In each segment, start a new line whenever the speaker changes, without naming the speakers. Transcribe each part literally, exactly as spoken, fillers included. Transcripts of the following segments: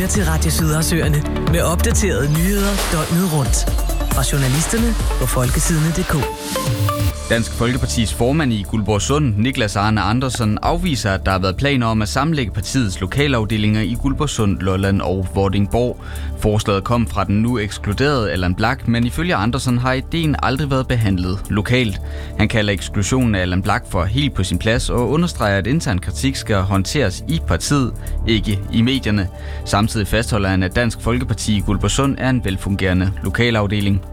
lytter til Radio Sydersøerne med opdaterede nyheder døgnet rundt. Fra journalisterne på folkesidene punktum d k.
Dansk Folkepartis formand i Guldborgsund, Niklas Arne Andersen, afviser, at der har været planer om at sammenlægge partiets lokalafdelinger i Guldborgsund, Lolland og Vordingborg. Forslaget kom fra den nu ekskluderede Allan Blak, men ifølge Andersen har ideen aldrig været behandlet lokalt. Han kalder eksklusionen af Allan Blak for helt på sin plads og understreger, at intern kritik skal håndteres i partiet, ikke i medierne. Samtidig fastholder han, at Dansk Folkeparti i Guldborgsund er en velfungerende lokalafdeling.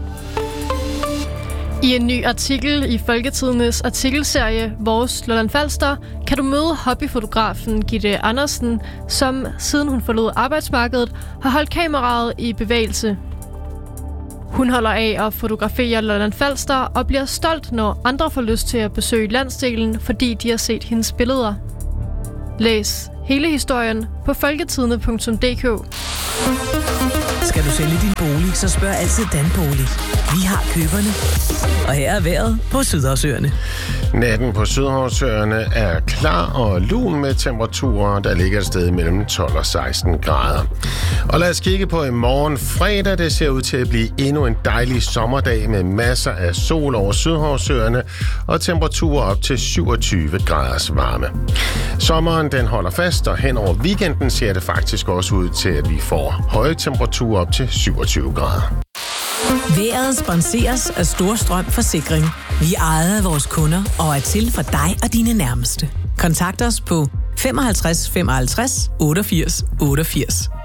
I en ny artikel i Folketidenes artikelserie Vores Lolland Falster kan du møde hobbyfotografen Gitte Andersen, som siden hun forlod arbejdsmarkedet har holdt kameraet i bevægelse. Hun holder af at fotografere Lolland Falster og bliver stolt, når andre får lyst til at besøge landsdelen, fordi de har set hendes billeder. Læs hele historien på folketidene punktum d k.
Skal du sælge din bolig, så spørg altid Danbolig. Vi har køberne. Og her er vejret på Sydersøerne.
Natten på Sydhavsøerne er klar og lun med temperaturer, der ligger et sted mellem tolv og seksten grader. Og lad os kigge på i morgen fredag. Det ser ud til at blive endnu en dejlig sommerdag med masser af sol over Sydhavsøerne og temperaturer op til syvogtyve graders varme. Sommeren den holder fast, og hen over weekenden ser det faktisk også ud til, at vi får høje temperaturer op til syvogtyve grader.
Vejret sponseres af Storstrøm Forsikring. Vi ejer af vores kunder og er til for dig og dine nærmeste. Kontakt os på femoghalvtreds femoghalvtreds otteogfirs otteogfirs.